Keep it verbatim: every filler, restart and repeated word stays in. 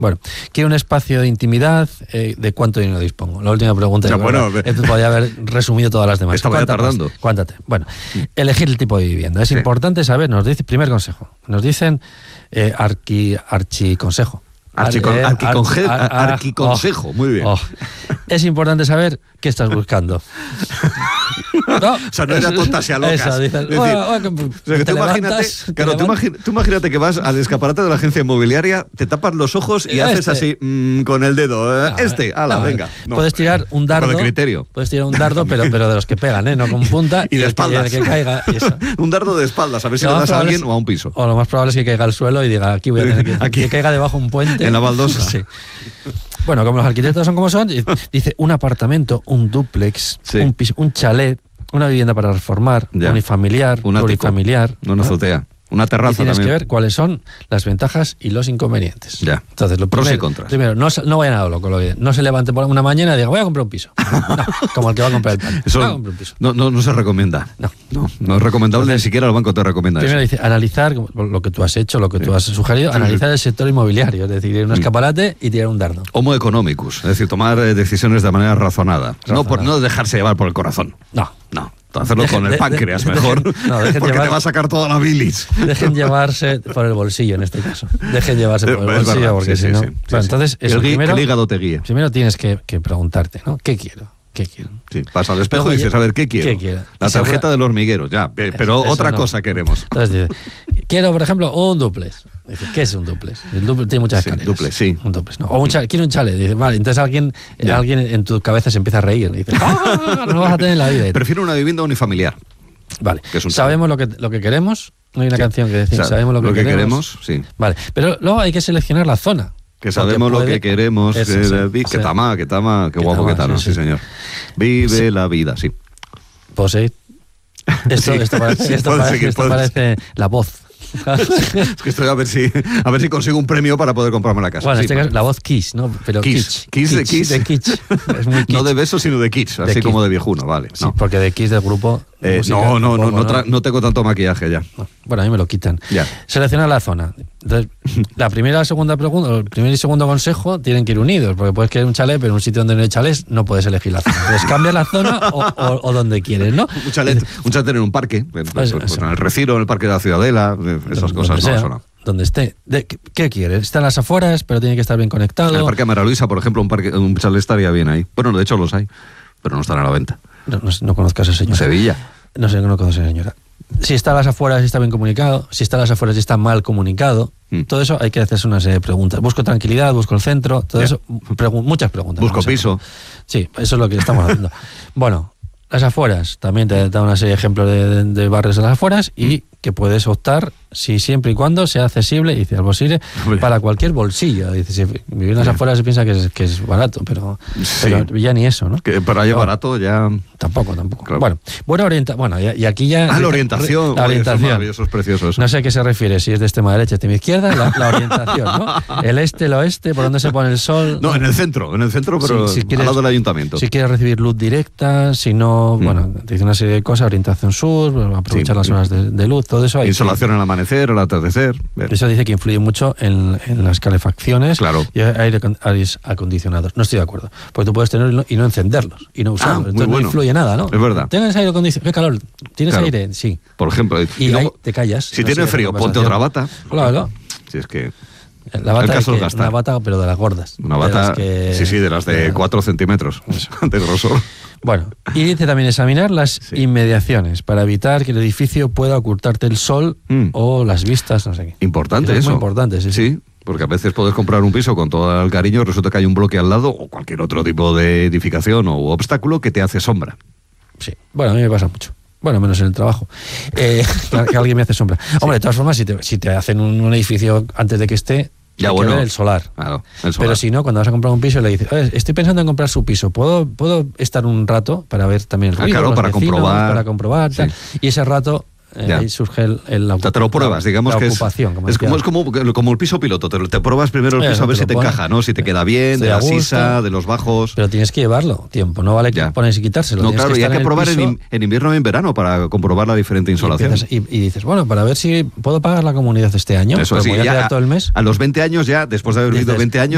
Bueno, quiero un espacio de intimidad. Eh, ¿De cuánto dinero dispongo? La última pregunta. Ya, bueno, esto podría haber resumido todas las demás. Estaba ya tardando. Más? Cuántate. Bueno, elegir el tipo de vivienda. Es sí. importante saber, nos dice, primer consejo, nos dicen eh, arqui, archiconsejo. Archicon, eh, arquiconje, ar, ar, ar, arquiconsejo, oh, muy bien. Oh. Es importante saber qué estás buscando. ¿No? O sea, no era tontas y a locas. Eso, dices, es decir, bueno, bueno, o sea, que tú, imagínate, claro, tú, imagínate, tú imagínate que vas al escaparate de la agencia inmobiliaria, te tapas los ojos y este. haces así mmm, con el dedo. Eh, no, este, ala, no, venga. No, puedes tirar un dardo. De criterio. Puedes tirar un dardo, pero, pero de los que pegan, ¿eh? No con punta. Y de y espaldas. Que, que caiga, eso. Un dardo de espaldas, a ver si lo le das a alguien es, o a un piso. O lo más probable es que caiga al suelo y diga, aquí voy a tener que, aquí, que caiga debajo un puente. En la baldosa. Sí. Bueno, como los arquitectos son como son, dice un apartamento, un dúplex, sí. un, piso, un chalet, una vivienda para reformar, ya. unifamiliar, una plurifamiliar. Una azotea. Una terraza y tienes también. que ver cuáles son las ventajas y los inconvenientes. Ya. Entonces, lo pros primero, y contras. Primero, no, no vayan a lo loco. Lo no se levante por una mañana y diga, voy a comprar un piso. No, como el que va a comprar el pan. Eso voy a comprar un piso. No, no, no se recomienda. No. No, no es recomendable, Entonces, ni siquiera el banco te recomienda primero eso. Primero dice, analizar lo que tú has hecho, lo que sí. tú has sugerido, sí. analizar el sector inmobiliario, es decir, ir a un escaparate y tirar un dardo. Homo economicus, es decir, tomar eh, decisiones de manera razonada. razonada. No, por, no dejarse llevar por el corazón. No. No. Hacerlo dejen, con el páncreas de, de, mejor, dejen, no, dejen porque llevar, te va a sacar toda la bilis. Dejen llevarse por el bolsillo en este caso. Dejen llevarse por el es bolsillo, verdad, porque sí, si no... Sí, bueno, sí, entonces, sí. Eso, El, primero, el hígado te guíe. Primero tienes que, que preguntarte, ¿no? ¿Qué quiero? ¿Qué quiero? Sí, pasa al espejo Luego, y dices, a ver, ¿qué quiero? ¿Qué quiero? La tarjeta segura... del hormiguero, ya, pero eso, otra eso no. cosa queremos. Entonces dice, quiero, por ejemplo, un duplex. Dice, ¿qué es un duplex? El duplex tiene muchas escaleras. Sí, duplex, sí. Un duplex, no. O un chalet, quiero un chalet. Dice, vale, entonces alguien, alguien en tu cabeza se empieza a reír. Dice, ¡ah! No vas a tener la vida. Prefiero una vivienda unifamiliar. Vale, sabemos lo que, lo que queremos. No hay una sí. canción que decir, o sea, sabemos lo que, lo que queremos. queremos. Sí. Vale, pero luego hay que seleccionar la zona. Que sabemos puede... lo que queremos. Eso, que, sí. que tama, que tama, qué guapo que tama, sí, sí, señor. Vive sí. la vida, sí. Poseid. Esto, sí. esto parece, esto parece, seguir, esto parece la voz. Es que estoy a ver si a ver si consigo un premio para poder comprarme la casa. Bueno, sí, este caso, la voz Kiss, ¿no? Pero Kiss, Kiss, Kiss de Kiss. De Kitsch. Es muy kitsch. No de besos, sino de Kiss, así de como de viejuno, vale. Sí, no. porque de Kiss del grupo... Eh, música, no, no, no, no, no, no tengo tanto maquillaje ya. Bueno, a mí me lo quitan. Ya. Selecciona la zona. Entonces, la primera, la segunda pregunta, el primer y segundo consejo tienen que ir unidos, porque puedes querer un chalet, pero en un sitio donde no hay chalés no puedes elegir la zona. Entonces cambia la zona o, o, o donde quieres, ¿no? Un chalet, un chalet en un parque, pues, pues, pues, en el Retiro, en el Parque de la Ciudadela, esas donde cosas sea, no son. Donde esté. De, ¿Qué quieres? Está en las afueras, pero tiene que estar bien conectado. En el Parque de María Luisa, por ejemplo, un, parque, un chalet estaría bien ahí. Bueno, de hecho los hay, pero no están a la venta. No, no, no conozco a ese señor. Sevilla. No sé, no conozco a esa señora. Si está a las afueras y está bien comunicado, si está a las afueras y está mal comunicado, mm. todo eso hay que hacerse una serie de preguntas. Busco tranquilidad, busco el centro, todo yeah. eso, pregu muchas preguntas. Busco piso. Sí, eso es lo que estamos haciendo. Bueno, las afueras, también te da una serie de ejemplos de, de, de barrios de las afueras y mm. que puedes optar si siempre y cuando sea accesible, dice, al posible, para cualquier bolsillo. Dice, si vivir en las afueras se piensa que es, que es barato, pero, sí. pero ya ni eso, ¿no? Que para allá no, barato ya... Tampoco, tampoco. Claro. Bueno, buena orientación. Bueno, y, y aquí ya... Ah, la orientación. La orientación. Eso es precioso. Eso. No sé a qué se refiere, si es de extrema derecha, extrema izquierda, la, la orientación, ¿no? El este, el oeste, por dónde se pone el sol. No, en el centro, en el centro, pero si, si quieres, al lado del ayuntamiento. Si quieres recibir luz directa, si no, mm. bueno, te dice una serie de cosas, orientación sur, aprovechar sí, las zonas de, de luz, todo eso. Hay Insolación que, al amanecer, al atardecer. Eso dice que influye mucho en, en las calefacciones claro. y aire, aire acondicionados. No estoy de acuerdo, porque tú puedes tenerlos y no encenderlos y no usarlos. Ah, Entonces bueno. no influye nada, ¿no? Es verdad. ¿Tienes aire acondicionado? ¿Qué calor? ¿Tienes claro. aire? Sí. Por ejemplo. Y, y luego, te callas. Si no tiene frío, ponte otra bata. Claro. Si es que... La bata, es que, una bata, pero de las gordas. Una bata, que, sí, sí, de las de cuatro centímetros de grosor. Bueno, y dice también examinar las sí. inmediaciones para evitar que el edificio pueda ocultarte el sol mm. o las vistas, no sé qué. Importante eso. Es muy importante, sí, sí. sí. Porque a veces puedes comprar un piso con todo el cariño y resulta que hay un bloque al lado o cualquier otro tipo de edificación o obstáculo que te hace sombra. Sí, bueno, a mí me pasa mucho. Bueno, menos en el trabajo. Eh, que alguien me hace sombra. Hombre, sí. de todas formas, si te, si te hacen un, un edificio antes de que esté, ya hay bueno, que ver el solar. Claro, el solar. Pero si no, cuando vas a comprar un piso le dices, estoy pensando en comprar su piso, ¿puedo, puedo estar un rato para ver también el ruido, ah, claro, los para vecinos, comprobar, para comprobar, tal? Sí. Y ese rato... Eh, ahí surge el, el la, te lo pruebas, la, digamos la que ocupación, es, como, es, como, es como, como el piso piloto, te, te pruebas primero el piso Eso, a ver si te pones, encaja, ¿no? Si te queda bien, de la gusto, sisa, de los bajos. Pero tienes que llevarlo tiempo, no vale ya. ponerse y quitárselo. No, claro, que y hay que probar en, en, en invierno y en verano para comprobar la diferente insolación. Y, y, y dices, bueno, para ver si puedo pagar la comunidad este año. Eso sí, voy a ya quedar todo el mes. A los veinte años ya, después de haber vivido veinte años,